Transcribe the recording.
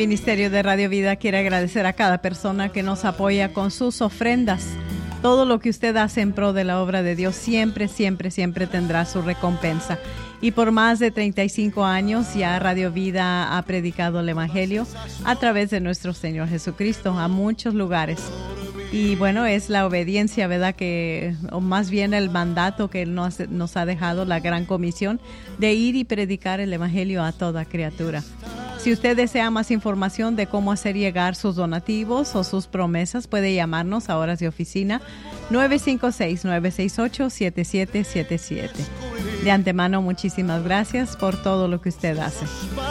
Ministerio de Radio Vida quiere agradecer a cada persona que nos apoya con sus ofrendas. Todo lo que usted hace en pro de la obra de Dios siempre, siempre, siempre tendrá su recompensa. Y por más de 35 años ya Radio Vida ha predicado el Evangelio a través de nuestro Señor Jesucristo a muchos lugares. Y bueno, es la obediencia, ¿verdad? O más bien el mandato que Él nos ha dejado, la gran comisión de ir y predicar el Evangelio a toda criatura. Si usted desea más información de cómo hacer llegar sus donativos o sus promesas, puede llamarnos a horas de oficina 956-968-7777. De antemano, muchísimas gracias por todo lo que usted hace.